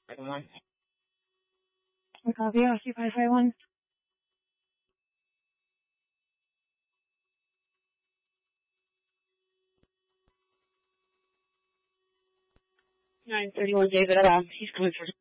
Copy, Occupy 51. Nine 31 David, he's coming for